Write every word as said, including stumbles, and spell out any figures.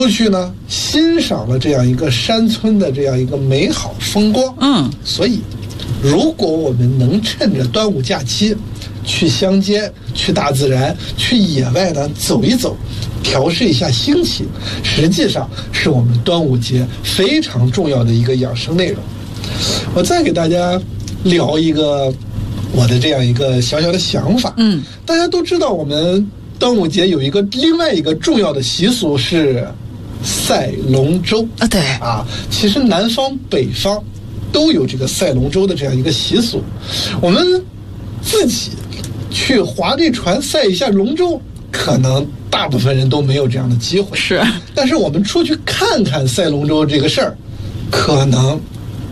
出去呢，欣赏了这样一个山村的这样一个美好风光。 嗯， 所以，如果我们能趁着端午假期，去乡间、去大自然、去野外呢走一走，调试一下心情，实际上是我们端午节非常重要的一个养生内容。我再给大家聊一个我的这样一个小小的想法。 嗯， 大家都知道我们端午节有一个另外一个重要的习俗是赛龙舟啊，对啊，其实南方北方都有这个赛龙舟的这样一个习俗。我们自己去划这船赛一下龙舟，可能大部分人都没有这样的机会。 是， 但是我们出去看看赛龙舟这个事儿，可能